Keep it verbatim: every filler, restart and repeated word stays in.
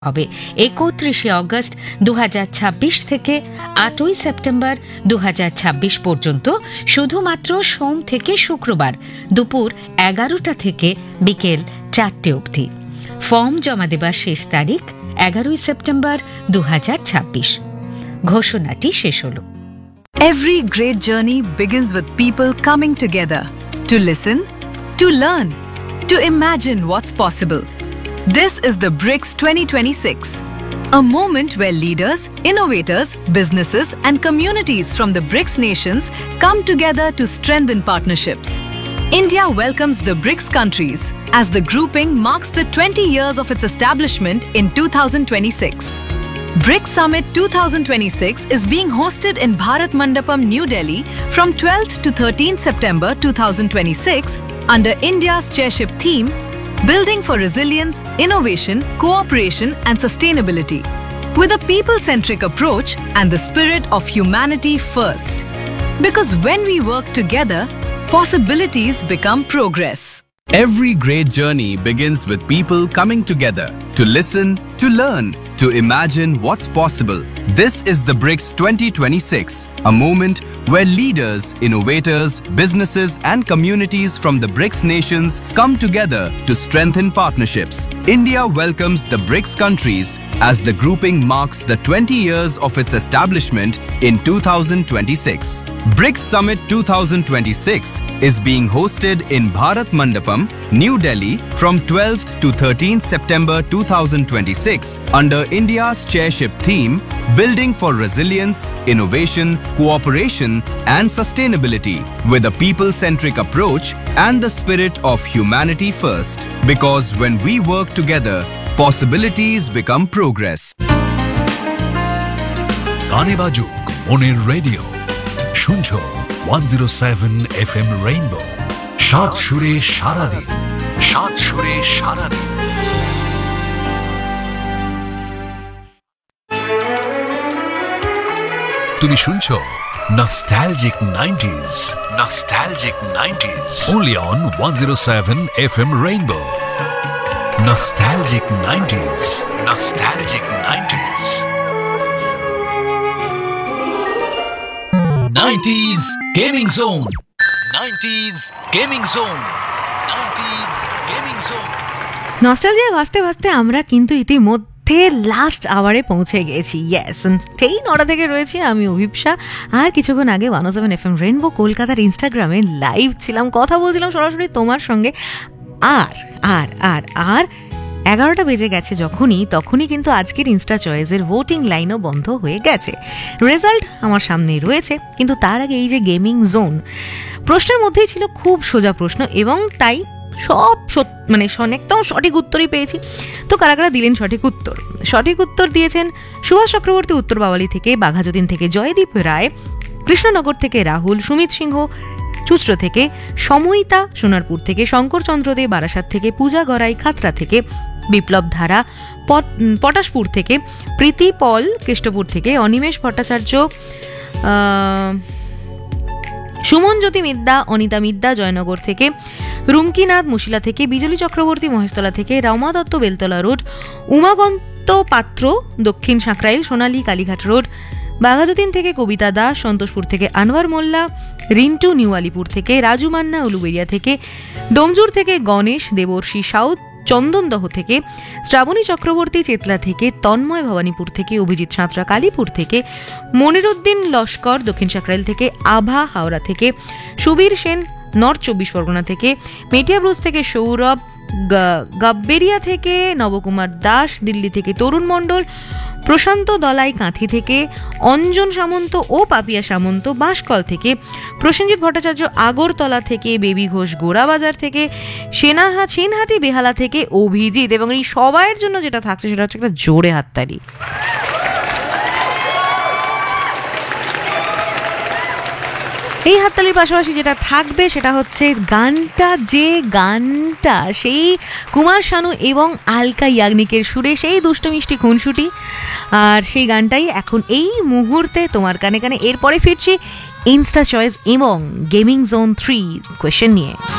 হবে একত্রিশে অগস্ট দু হাজার ছাব্বিশ থেকে আটই সেপ্টেম্বর দু হাজার ছাব্বিশ পর্যন্ত শুধুমাত্র সোম থেকে শুক্রবার দুপুর এগারোটা থেকে বিকেল চারটে অবধি। ফর্ম জমা দেবার শেষ তারিখ এগারোই সেপ্টেম্বর দু হাজার ছাব্বিশ। ঘোষণাটি শেষ হল। Every great journey begins with people coming together to listen, to learn, to imagine what's possible. This is the BRICS twenty twenty-six, a moment where leaders, innovators, businesses and communities from the BRICS nations come together to strengthen partnerships. India welcomes the BRICS countries as the grouping marks the twenty years of its establishment in two thousand twenty-six. BRICS Summit twenty twenty-six is being hosted in Bharat Mandapam, New Delhi from twelfth to thirteenth September two thousand twenty-six under India's chairship theme, Building for Resilience, Innovation, Cooperation and Sustainability, with a people-centric approach and the spirit of humanity first. Because when we work together, possibilities become progress. Every great journey begins with people coming together to listen, to learn, to imagine what's possible. This is the BRICS twenty twenty-six, a moment where leaders, innovators, businesses and communities from the BRICS nations come together to strengthen partnerships. India welcomes the BRICS countries as the grouping marks the twenty years of its establishment in two thousand twenty-six. BRICS Summit twenty twenty-six is being hosted in Bharat Mandapam, New Delhi from twelfth to thirteenth September two thousand twenty-six under India's chairship theme, Building for Resilience, Innovation, Cooperation and Sustainability, with a people-centric approach and the spirit of humanity first. Because when we work together, possibilities become progress. গানে বাজুক মনের radio, শুনছো one oh seven F M rainbow, সাত সুরে সারাদিন, সাত সুরে সারাদিন। তুমি শুনছো nostalgic nineties, nostalgic nineties, only on one oh seven F M Rainbow. Nostalgic nineties, nostalgic nineties. nineties Gaming Zone, nineties Gaming Zone, nineties Gaming Zone. Nostalgia ভাসতে ভাসতে আমরা কিন্তু ইতিমধ্যে লাস্ট আওয়ারে পৌঁছে গেছি। ইয়েস, সেই নটা থেকে রয়েছি আমি অভিপ্সা। আর কিছুক্ষণ আগে ওয়ান ও সেভেন এফ এম রেইনবো কলকাতার ইনস্টাগ্রামে লাইভ ছিলাম, কথা বলছিলাম সরাসরি তোমার সঙ্গে। আর আর আর আর এগারোটা বেজে গেছে যখনই, তখনই কিন্তু আজকের ইনস্টা চয়েসের ভোটিং লাইনও বন্ধ হয়ে গেছে। রেজাল্ট আমার সামনেই রয়েছে, কিন্তু তার আগে এই যে গেমিং জোন প্রশ্নের মধ্যেই ছিল খুব সোজা প্রশ্ন, এবং তাই সব মানে একদম সঠিক উত্তরই পেয়েছি। তো কারা কারা দিলেন সঠিক উত্তর? সঠিক উত্তর দিয়েছেন সুভাষ চক্রবর্তী উত্তর বাওয়ালি থেকে, বাঘাযতীন থেকে জয়দীপ রায়, কৃষ্ণনগর থেকে রাহুল, সুমিত সিংহ চুচড়ো থেকে, সময়িতা সোনারপুর থেকে, শঙ্করচন্দ্র দে বারাসাত থেকে, পূজা গড়াই খাতড়া থেকে, বিপ্লব ধারা পটাশপুর থেকে, প্রীতি পল কেষ্টপুর থেকে, অনিমেষ ভট্টাচার্য, সুমন জ্যোতি মিদ্যা, অনিতা মিদ্যা জয়নগর থেকে, রুমকিনাথ মুশিলা থেকে, বিজলি চক্রবর্তী মহেশতলা থেকে, রমা দত্ত বেলতলা রোড, উমাকান্ত পাত্র দক্ষিণ সাঁকরাইল, সোনালী কালীঘাট রোড, বাঘাযতীন থেকে কবিতা দাস, সন্তোষপুর থেকে আনোয়ার মোল্লা, রিন্টু নিউ আলিপুর থেকে, রাজু মান্না উলুবেড়িয়া থেকে, ডোমজুর থেকে গণেশ, দেবর্ষী সাউথ চন্দনদহ থেকে, শ্রাবণী চক্রবর্তী চেতলা থেকে, তন্ময় ভবানীপুর থেকে, অভিজিৎ সাঁতরা কালীপুর থেকে, মনিরুদ্দিন লস্কর দক্ষিণ সাঁকরাইল থেকে, আভা হাওড়া থেকে, সুবীর সেন নর্থ চব্বিশ পরগনা থেকে, মেটিয়াব্রুজ থেকে সৌরভ, গাব্বেরিয়া থেকে নবকুমার দাস, দিল্লি থেকে তরুণ মণ্ডল, প্রশান্ত দলাই কাঁথি থেকে, অঞ্জন সামন্ত ও পাপিয়া সামন্ত বাঁশকল থেকে, প্রসেনজিৎ ভট্টাচার্য আগরতলা থেকে, বেবি ঘোষ গোড়াবাজার থেকে, সেনাহা ছিনহাটি বেহালা থেকে, অভিজিৎ। এবং এই সবাইয়ের জন্য যেটা থাকছে সেটা হচ্ছে একটা জোরে হাততালি। এই হাততালির পাশাপাশি যেটা থাকবে সেটা হচ্ছে গানটা, যে গানটা সেই কুমার শানু এবং আলকা ইয়াগনিকের সুরে, সেই দুষ্ট মিষ্টি খুনসুটি, আর সেই গানটাই এখন এই মুহূর্তে তোমার কানে কানে। এরপরে ফিরছি ইনস্টা চয়েস এবং গেমিং জোন থ্রি কোয়েশ্চেন নিয়ে।